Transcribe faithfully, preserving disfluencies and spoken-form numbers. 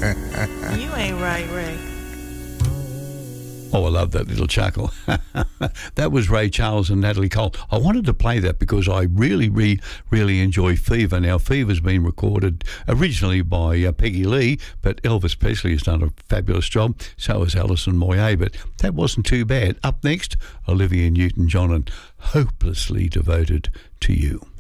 You ain't right, Ray. Oh, I love that little chuckle. That was Ray Charles and Natalie Cole. I wanted to play that because I really, really, really enjoy Fever. Now, Fever's been recorded originally by uh, Peggy Lee, but Elvis Presley has done a fabulous job. So has Alison Moyet, but that wasn't too bad. Up next, Olivia Newton-John and Hopelessly Devoted to You.